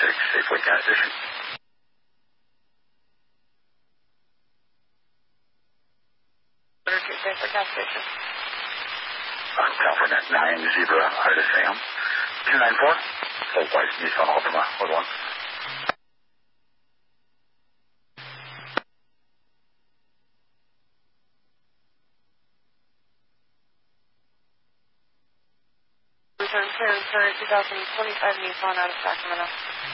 Safeway gas station. Safeway gas station. California 9 Zebra, Iris Sam. 294. Full white Nissan Altima, hold on. Return clearance for 2025 Nissan out of Sacramento.